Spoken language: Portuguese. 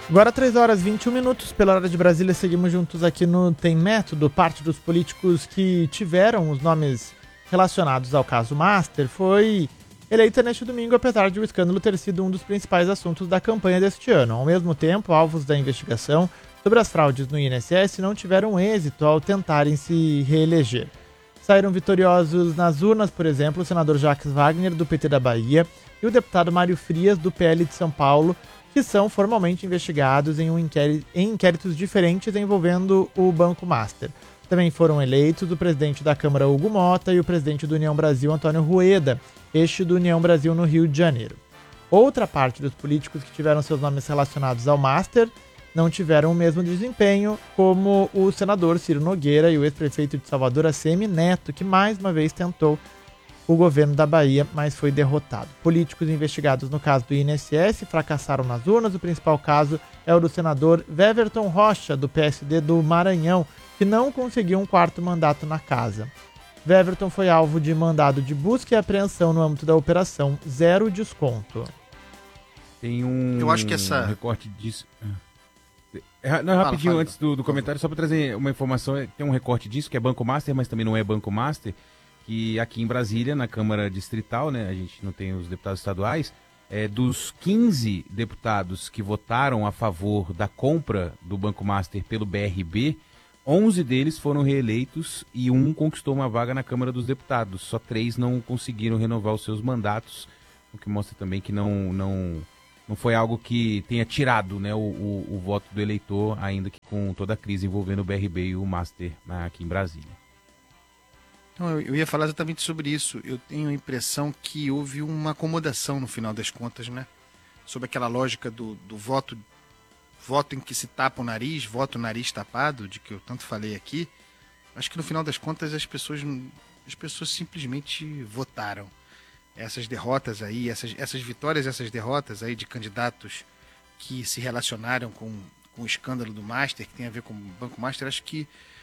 Agora 3 horas e 21 minutos, pela hora de Brasília, seguimos juntos aqui no Tem Método. Parte dos políticos que tiveram os nomes relacionados ao caso Master foi eleita neste domingo, apesar de o escândalo ter sido um dos principais assuntos da campanha deste ano. Ao mesmo tempo, alvos da investigação sobre as fraudes no INSS não tiveram êxito ao tentarem se reeleger. Saíram vitoriosos nas urnas, por exemplo, o senador Jacques Wagner, do PT da Bahia, e o deputado Mário Frias, do PL de São Paulo, que são formalmente investigados em inquéritos diferentes envolvendo o Banco Master. Também foram eleitos o presidente da Câmara, Hugo Mota, e o presidente do União Brasil, Antônio Rueda, este do União Brasil no Rio de Janeiro. Outra parte dos políticos que tiveram seus nomes relacionados ao Master não tiveram o mesmo desempenho, como o senador Ciro Nogueira e o ex-prefeito de Salvador, ACM Neto, que mais uma vez tentou o governo da Bahia, mas foi derrotado. Políticos investigados no caso do INSS fracassaram nas urnas. O principal caso é o do senador Weverton Rocha, do PSD do Maranhão, que não conseguiu um quarto mandato na casa. Weverton foi alvo de mandado de busca e apreensão no âmbito da Operação Zero Desconto. Tem um Eu acho que recorte disso. Não, rapidinho, fala. Antes do comentário, só para trazer uma informação, tem um recorte disso, que é Banco Master, mas também não é Banco Master, que aqui em Brasília, na Câmara Distrital, né, a gente não tem os deputados estaduais, dos 15 deputados que votaram a favor da compra do Banco Master pelo BRB, 11 deles foram reeleitos e um conquistou uma vaga na Câmara dos Deputados. Só 3 não conseguiram renovar os seus mandatos, o que mostra também que não foi algo que tenha tirado, né, o voto do eleitor, ainda que com toda a crise envolvendo o BRB e o Master aqui em Brasília. Então, eu ia falar exatamente sobre isso. Eu tenho a impressão que houve uma acomodação no final das contas, né? Sobre aquela lógica do voto em que se tapa o nariz tapado, de que eu tanto falei aqui. Acho que no final das contas as pessoas simplesmente votaram. Essas derrotas aí, essas vitórias, essas derrotas aí de candidatos que se relacionaram com o escândalo do Master, que tem a ver com o Banco Master, acho que